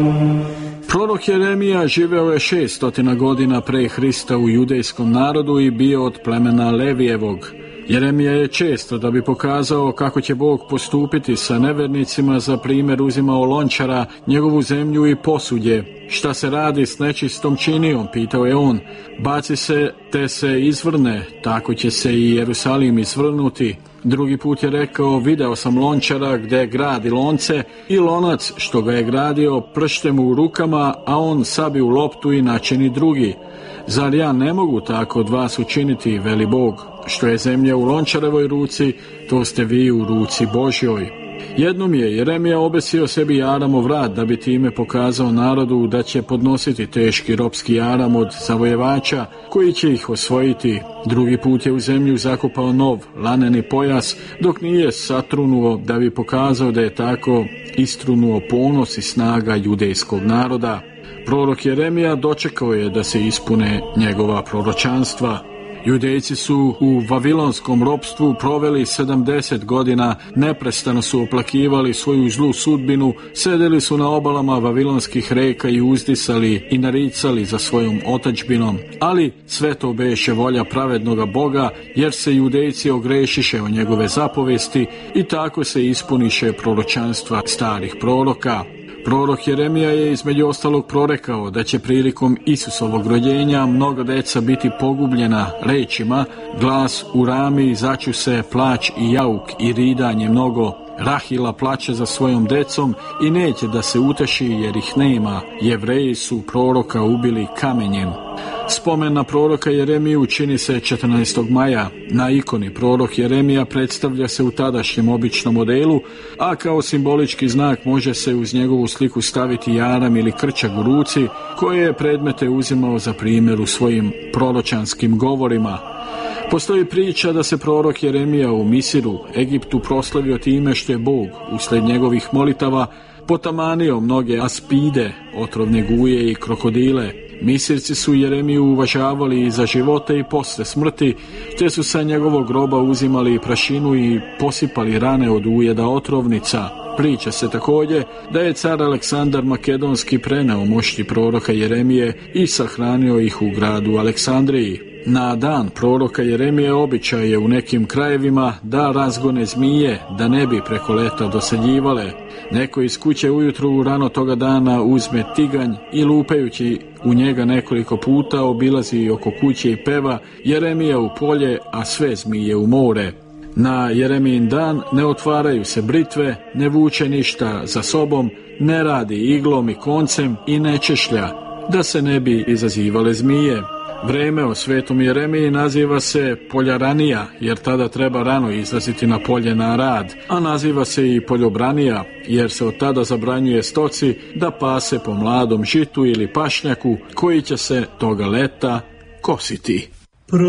Prorok Jeremija živeo je 600 godina pre Hrista u judejskom narodu i bio od plemena Levijevog. Jeremija je često, da bi pokazao kako će Bog postupiti sa nevernicima, za primjer uzimao lončara, njegovu zemlju i posuđe. Šta se radi s nečistom činijom, pitao je on. Baci se, te se izvrne, tako će se i Jerusalim izvrnuti. Drugi put je rekao, video sam lončara gdje gradi lonce i lonac što ga je gradio pršte mu u rukama, a on sabi u loptu i načini drugi. Zar ja ne mogu tako od vas učiniti, veli Bog? Što je zemlja u lončarevoj ruci, to ste vi u ruci Božjoj. Jednom je Jeremija obesio sebi jaramov vrat da bi time pokazao narodu da će podnositi teški ropski jaram od zavojevača koji će ih osvojiti. Drugi put je u zemlju zakopao nov laneni pojas dok nije satrunuo da bi pokazao da je tako istrunuo ponos i snaga judejskog naroda. Prorok Jeremija dočekao je da se ispune njegova proročanstva. Judejci su u vavilonskom ropstvu proveli 70 godina, neprestano su oplakivali svoju zlu sudbinu, sedeli su na obalama vavilonskih reka i uzdisali i naricali za svojom otadžbinom. Ali sve to beše volja pravednoga Boga, jer se Judejci ogrešiše o njegove zapovesti i tako se ispuniše proročanstva starih proroka. Prorok Jeremija je između ostalog prorekao da će prilikom Isusovog rođenja mnogo deca biti pogubljena rečima, glas u rami, začu se, plać i jauk i ridanje mnogo. Rahila plače za svojom decom i neće da se uteši jer ih nema. Jevreji su proroka ubili kamenjem. Spomen na proroka Jeremiju čini se 14. maja. Na ikoni prorok Jeremija predstavlja se u tadašnjem običnom modelu, a kao simbolički znak može se uz njegovu sliku staviti jaram ili krčak u ruci, koje je predmete uzimao za primjer u svojim proročanskim govorima. Postoji priča da se prorok Jeremija u Misiru, Egiptu, proslavio time što je Bog, uslijed njegovih molitava, potamanio mnoge aspide, otrovne guje i krokodile. Misirci su Jeremiju uvažavali i za života i posle smrti, te su sa njegovog groba uzimali prašinu i posipali rane od ujeda otrovnica. Priča se također da je car Aleksandar Makedonski preneo mošti proroka Jeremije i sahranio ih u gradu Aleksandriji. Na dan proroka Jeremije običaj je u nekim krajevima da razgone zmije, da ne bi preko leta doseljivale. Neko iz kuće ujutru rano toga dana uzme tiganj i lupajući u njega nekoliko puta obilazi oko kuće i peva Jeremija u polje, a sve zmije u more. Na Jeremijin dan ne otvaraju se britve, ne vuče ništa za sobom, ne radi iglom i koncem i ne češlja, da se ne bi izazivale zmije. Vreme o svetom Jeremiji naziva se poljaranija, jer tada treba rano izlaziti na polje na rad, a naziva se i poljobranija, jer se od tada zabranjuje stoci da pase po mladom žitu ili pašnjaku koji će se toga leta kositi.